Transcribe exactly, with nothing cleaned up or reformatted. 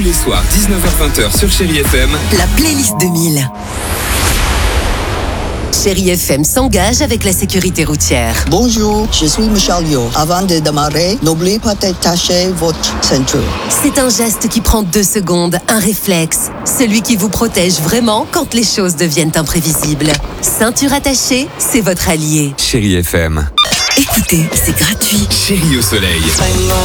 les soirs, dix-neuf heures vingt sur Chérie F M. La playlist deux mille. Chérie F M s'engage avec la sécurité routière. Bonjour, je suis Michel Liu. Avant de démarrer, n'oubliez pas d'attacher votre ceinture. C'est un geste qui prend deux secondes, un réflexe. Celui qui vous protège vraiment quand les choses deviennent imprévisibles. Ceinture attachée, c'est votre allié. Chérie F M. Écoutez, c'est gratuit. Chérie au soleil.